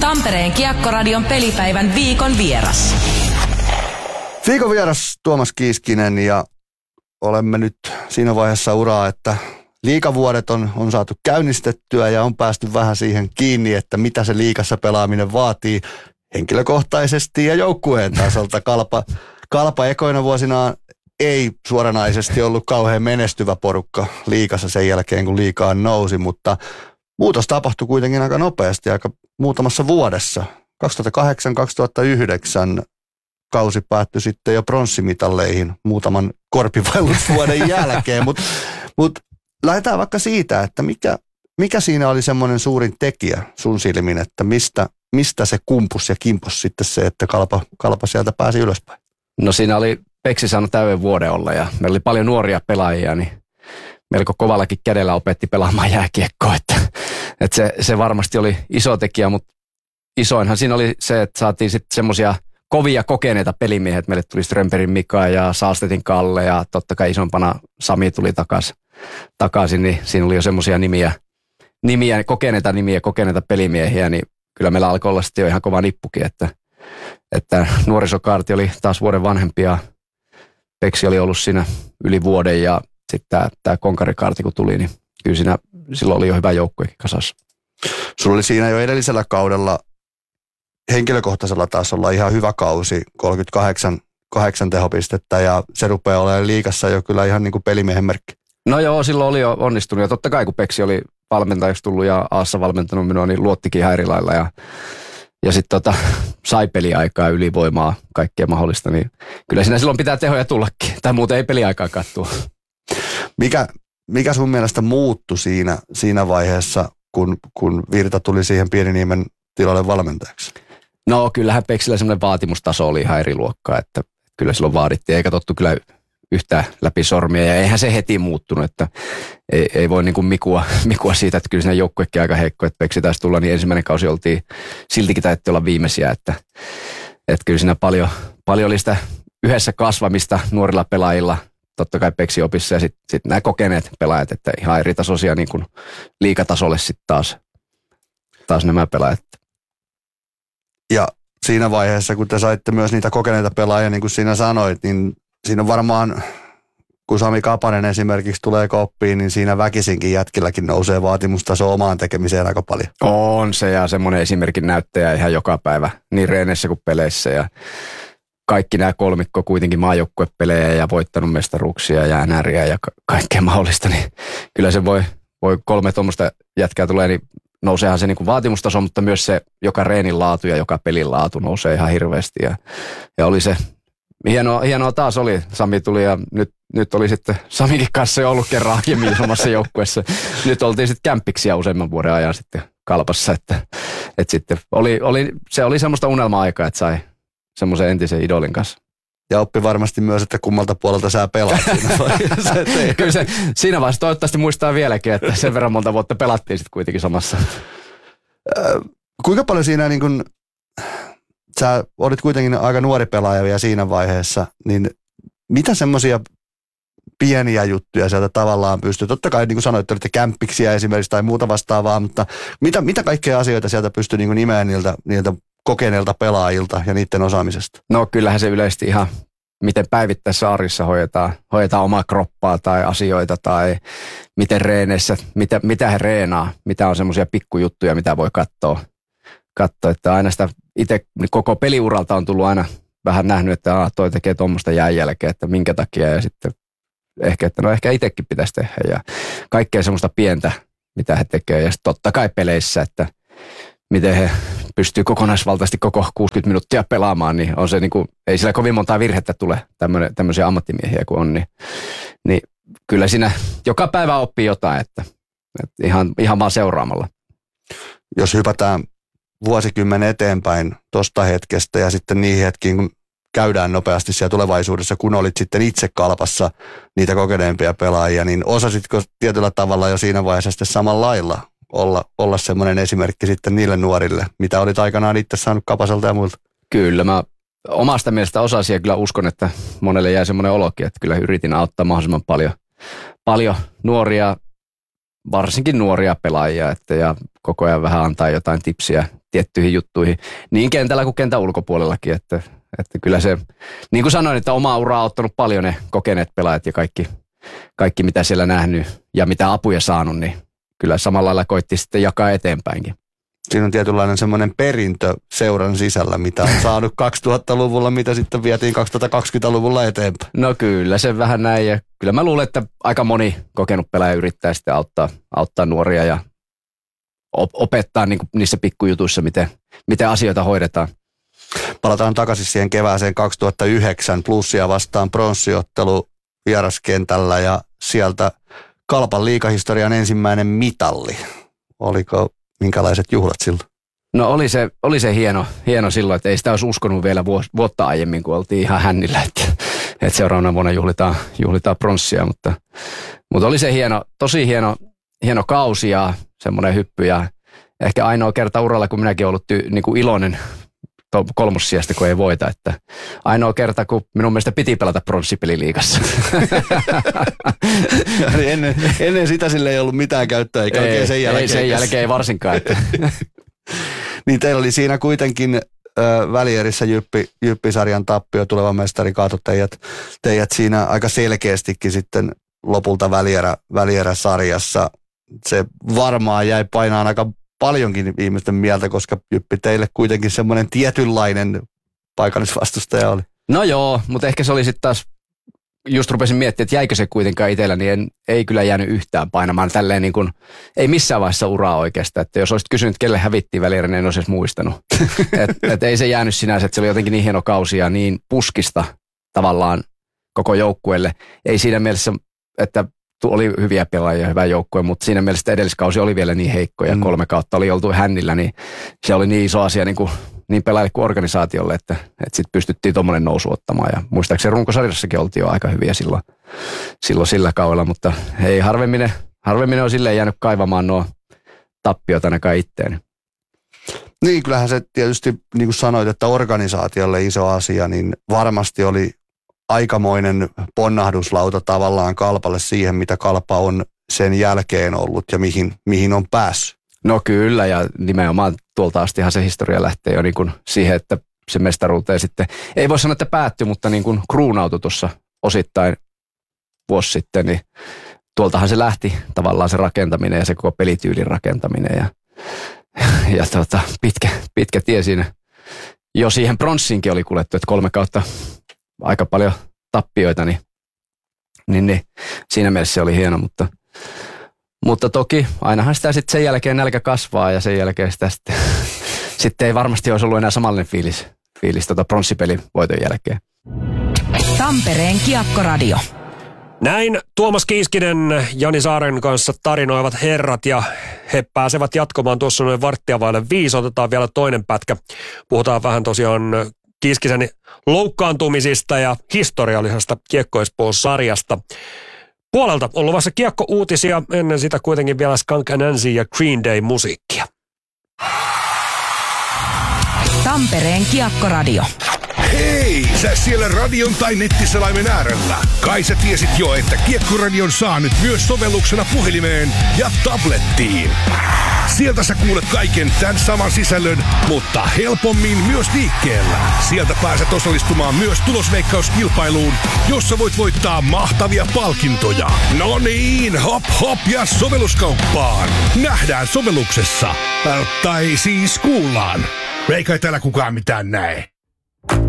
Tampereen Kiekkoradion pelipäivän viikon vieras. Viikon vieras Tuomas Kiiskinen ja olemme nyt siinä vaiheessa uraa, että liigavuodet on saatu käynnistettyä ja on päästy vähän siihen kiinni, että mitä se liigassa pelaaminen vaatii henkilökohtaisesti ja joukkueen tasolta. Kalpa ekoina vuosina ei suoranaisesti ollut kauhean menestyvä porukka liigassa sen jälkeen, kun liigaan nousi, mutta muutos tapahtui kuitenkin aika nopeasti, aika muutamassa vuodessa. 2008-2009 kausi päättyi sitten jo pronssimitalleihin muutaman korpivaellusvuoden jälkeen, mutta lähdetään vaikka siitä, että mikä siinä oli semmoinen suurin tekijä sun silmin, että mistä se kumpus ja kimpus sitten se, että Kalpa sieltä pääsi ylöspäin? No siinä oli Peksi saanut täyden vuoden olla ja meillä oli paljon nuoria pelaajia, niin melko kovallakin kädellä opetti pelaamaan jääkiekkoa, että se varmasti oli iso tekijä, mutta isoinhan siinä oli se, että saatiin sitten semmoisia kovia kokeneita pelimiehiä, että meille tuli Strömperin Mika ja Saastetin Kalle ja totta kai isompana Sami tuli takaisin, niin siinä oli jo semmoisia kokeneita pelimiehiä, niin kyllä meillä alkoi olla sitten jo ihan kova nippukin, että nuorisokaarti oli taas vuoden vanhempi ja Peksi oli ollut siinä yli vuoden ja sitten tämä konkarikaarti kun tuli, niin kyllä silloin oli jo hyvä joukkue kasassa. Sulla oli siinä jo edellisellä kaudella henkilökohtaisella tasolla ihan hyvä kausi, 38 tehopistettä ja se rupeaa olemaan liigassa jo kyllä ihan niin kuin pelimiehen merkki. No joo, silloin oli jo onnistunut ja totta kai kun Peksi oli valmentajaksi tullut ja Aassa valmentanut minua, niin luottikin ihan eri lailla ja sitten sai peliaikaa, ylivoimaa, kaikkea mahdollista, niin kyllä siinä silloin pitää tehoja tullakin, tai muuten ei peliaikaa kattua. Mikä sun mielestä muuttui siinä vaiheessa, kun Virta tuli siihen Pieniniemen tilalle valmentajaksi? No kyllähän Peksillä semmoinen vaatimustaso oli ihan eri luokkaa, että kyllä silloin vaadittiin, eikä tottu kyllä yhtään läpi sormia, ja eihän se heti muuttunut, että ei voi niin kuin mikua siitä, että kyllä siinä joukkuekin aika heikko, että Peksi taisi tulla, niin ensimmäinen kausi oltiin, siltikin taidettiin olla viimeisiä, että kyllä siinä paljon oli sitä yhdessä kasvamista nuorilla pelaajilla, totta kai Peksi opissa ja sitten nämä kokeneet pelaajat, että ihan eri tasoisia niin kuin liigatasolle sitten taas nämä pelaajat. Ja siinä vaiheessa, kun te saitte myös niitä kokeneita pelaajia, niin kuin sinä sanoit, niin siinä on varmaan, kun Sami Kapanen esimerkiksi tulee koppiin, niin siinä väkisinkin jätkilläkin nousee vaatimustaso omaan tekemiseen aika paljon. On se ja semmoinen esimerkin näyttäjä ihan joka päivä, niin reeneissä kuin peleissä ja kaikki nämä kolmikko kuitenkin maajoukkuepelejä ja voittanut mestaruuksia ja NRiä ja kaikkea mahdollista, niin kyllä se voi 3 tuommoista jätkää tulee, niin nouseehan se niin kuin vaatimustaso, mutta myös se joka reenin laatu ja joka pelin laatu nousee ihan hirveästi ja oli se hienoa taas oli. Sami tuli ja nyt oli sitten Samikin kanssa jo ollut kerran aiemmin samassa joukkueessa. Nyt oltiin sitten kämpiksiä useamman vuoden ajan sitten Kalpassa, että sitten se oli semmoista unelma-aikaa, että sai semmoisen entisen idolin kanssa. Ja oppi varmasti myös, että kummalta puolelta sä pelaat siinä vaiheessa. Kyllä se siinä vaiheessa toivottavasti muistaa vieläkin, että sen verran monta vuotta pelattiin sitten kuitenkin samassa. Kuinka paljon siinä niin kun, sä olit kuitenkin aika nuori pelaaja vielä siinä vaiheessa, niin mitä semmoisia pieniä juttuja sieltä tavallaan pystyy? Totta kai niin kuin sanoit, olitte kämppiksiä esimerkiksi tai muuta vastaavaa, mutta mitä kaikkea asioita sieltä pystyy niin nimeämään niiltä kokeneilta pelaajilta ja niiden osaamisesta? No kyllähän se yleisesti ihan, miten päivittäisessä arjessa hoidetaan omaa kroppaa tai asioita tai miten reeneissä, mitä he reenaa, mitä on semmoisia pikkujuttuja, mitä voi katsoa, että aina sitä itse koko peliuralta on tullut aina vähän nähnyt, että toi tekee tuommoista jäänjälkeä, että minkä takia ja sitten ehkä itsekin pitäisi tehdä ja kaikkea semmoista pientä, mitä he tekee ja sitten totta kai peleissä, että miten he pystyy kokonaisvaltaisesti koko 60 minuuttia pelaamaan, niin on se niin kuin, ei sillä kovin montaa virhettä tule tämmöisiä ammattimiehiä kuin on, niin kyllä siinä joka päivä oppii jotain, että ihan vaan seuraamalla. Jos hypätään vuosikymmen eteenpäin tuosta hetkestä ja sitten niihin hetkiin, kun käydään nopeasti siellä tulevaisuudessa, kun olit sitten itse Kalpassa niitä kokeneempia pelaajia, niin osasitko tietyllä tavalla jo siinä vaiheessa sitten samalla lailla olla semmoinen esimerkki sitten niille nuorille, mitä olit aikanaan itse saanut Kapaselta ja muilta? Kyllä, mä omasta mielestä osasin ja kyllä uskon, että monelle jäi semmoinen olokin, että kyllä yritin auttaa mahdollisimman paljon nuoria, varsinkin nuoria pelaajia, ja koko ajan vähän antaa jotain tiettyihin juttuihin. Niin kentällä kuin kentän ulkopuolellakin. Että kyllä se, niin kuin sanoin, että omaa uraa on ottanut paljon ne kokeneet pelaajat ja kaikki mitä siellä nähnyt ja mitä apuja saanut, niin kyllä samalla lailla koitti sitten jakaa eteenpäinkin. Siinä on tietynlainen semmoinen perintö seuran sisällä, mitä on saanut 2000-luvulla, mitä sitten vietiin 2020-luvulla eteenpäin. No kyllä, se vähän näin. Ja kyllä mä luulen, että aika moni kokenut pelaaja yrittää sitten auttaa nuoria ja opettaa niin kuin niissä pikkujutuissa, miten asioita hoidetaan. Palataan takaisin siihen kevääseen 2009, Plussia vastaan pronssiottelu vieraskentällä ja sieltä Kalpan liigahistorian ensimmäinen mitalli. Oliko minkälaiset juhlat silloin? No oli se hieno silloin, että ei sitä olisi uskonut vielä vuotta aiemmin, kun oltiin ihan hännillä, että seuraavana vuonna juhlitaan pronssia, mutta oli se tosi hieno kausi ja semmoinen hyppy ja ehkä ainoa kerta uralla, kun minäkin ollut niin kuin iloinen kolmossijasta, kun ei voita, että ainoa kerta, kun minun mielestä piti pelata pronssipeliliigassa. Ennen sitä sille ei ollut mitään käyttöä, eikä oikein sen jälkeen. Ei sen jälkeen ei varsinkaan. Että. Niin teillä oli siinä kuitenkin välierissä Jyppi-sarjan tappio, tuleva mestari kaatoi teidät siinä aika selkeästikin sitten lopulta välierä-sarjassa. Se varmaan jäi painaan aika paljonkin ihmisten mieltä, koska Jyppi teille kuitenkin semmoinen tietynlainen paikallisvastustaja oli. No joo, mutta ehkä se oli sitten taas, just rupesin miettimään, että jäikö se kuitenkaan itsellä, niin ei kyllä jäänyt yhtään painamaan tälleen niin kuin, ei missään vaiheessa uraa oikeastaan, että jos olisit kysynyt, kelle hävittiin välierä, niin en olisi edes muistanut. et ei se jäänyt sinänsä, että se oli jotenkin niin hieno kausi ja niin puskista tavallaan koko joukkueelle. Ei siinä mielessä, että oli hyviä pelaajia, hyvä joukkue, mutta siinä mielessä edelliskausi oli vielä niin heikko ja 3 kautta oli oltu hännillä, niin se oli niin iso asia niin pelaajille kuin organisaatiolle, että sitten pystyttiin tuommoinen nousu ottamaan. Ja muistaakseni runkosarjassakin oltiin jo aika hyviä silloin sillä kaudella, mutta ei harvemmin on silleen jäänyt kaivamaan nuo tappiot ainakaan itteeni. Niin, kyllähän se tietysti, niin kuin sanoit, että organisaatiolle iso asia, niin varmasti oli aikamoinen ponnahduslauta tavallaan Kalpalle siihen, mitä Kalpa on sen jälkeen ollut ja mihin on päässyt. No kyllä, ja nimenomaan tuolta astihan se historia lähtee jo niin kuin siihen, että se mestaruuteen sitten, ei voi sanoa, että päättyi, mutta niin kuin kruunautui tuossa osittain vuosi sitten, niin tuoltahan se lähti tavallaan se rakentaminen ja se koko pelityylin rakentaminen ja pitkä tie siinä. Jo siihen pronssiinkin oli kuljettu, että 3 kautta aika paljon tappioita, niin siinä mielessä se oli hieno, mutta toki ainahan sitä sitten sen jälkeen nälkä kasvaa ja sen jälkeen sitä sitten ei varmasti olisi ollut enää samanlainen fiilis pronssipelin voiton jälkeen. Tampereen Kiekkoradio. Näin Tuomas Kiiskinen Jani Saaren kanssa tarinoivat herrat ja he pääsevät jatkamaan tuossa noin 4:45. Otetaan vielä toinen pätkä. Puhutaan vähän tosiaan Kiiskisen loukkaantumisista ja historiallisesta Kiekko Espoo-sarjasta. Puolelta on luvassa kiekko-uutisia, ennen sitä kuitenkin vielä Skunk Anansi ja Green Day musiikkia. Tampereen Kiekkoradio. Hei, sä siellä radion tai nettiselaimen äärellä. Kai sä tiesit jo, että Kiekkoradion saa nyt myös sovelluksena puhelimeen ja tablettiin. Sieltä sä kuulet kaiken tämän saman sisällön, mutta helpommin myös liikkeellä. Sieltä pääset osallistumaan myös tulosveikkauskilpailuun, jossa voit voittaa mahtavia palkintoja. No niin, hop hop ja sovelluskauppaan. Nähdään sovelluksessa. Tai siis kuullaan. Eikä täällä kukaan mitään näe.